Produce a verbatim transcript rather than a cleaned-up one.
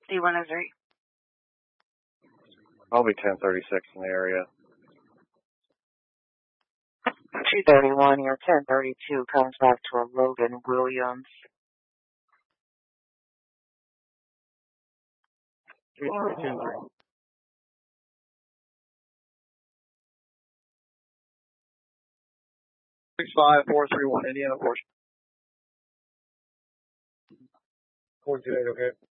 D one oh three. I'll be ten thirty-six in the area. two thirty-one, your ten thirty-two comes back to a Logan Williams. Six five four three one Indiana Porsche. Four two eight, okay.